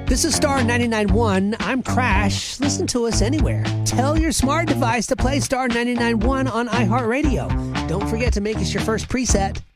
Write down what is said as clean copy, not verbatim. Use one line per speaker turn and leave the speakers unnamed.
This is Star 99.1. I'm Crash. Listen to us anywhere. Tell your smart device to play Star 99.1 on iHeartRadio. Don't forget to make us your first preset.